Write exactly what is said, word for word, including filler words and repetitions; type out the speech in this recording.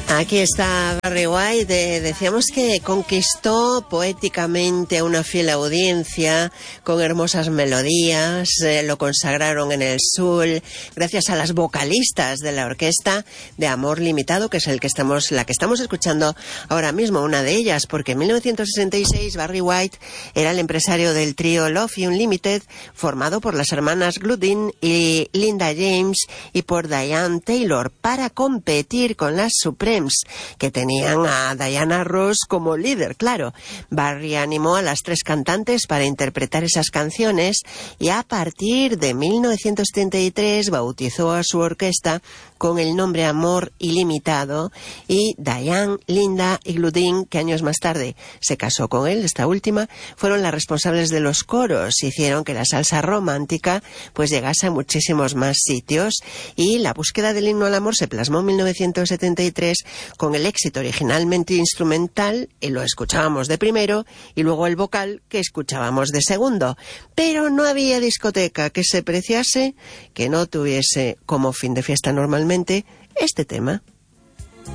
Aquí está Barry White. Eh, decíamos que conquistó poéticamente a una fiel audiencia con hermosas melodías, eh, lo consagraron en el soul gracias a las vocalistas de la orquesta de Amor Limitado, que es el que estamos, la que estamos escuchando ahora mismo, una de ellas, porque en mil novecientos sesenta y seis Barry White era el empresario del trío Love Unlimited, formado por las hermanas Gludin y Linda James y por Diane Taylor, para competir con las Supremes, que tenían a Diana Ross como líder, claro. Barry animó a las tres cantantes para interpretar esas canciones y a partir de mil novecientos setenta y tres bautizó a su orquesta con el nombre Amor Ilimitado, y Diane, Linda y Gludin, que años más tarde se casó con él, esta última, fueron las responsables de los coros, hicieron que la salsa romántica pues llegase a muchísimos más sitios, y la búsqueda del himno al amor se plasmó en mil novecientos setenta y tres con el éxito originalmente instrumental, y lo escuchábamos de primero, y luego el vocal, que escuchábamos de segundo. Pero no había discoteca que se preciase que no tuviese como fin de fiesta normalmente este tema.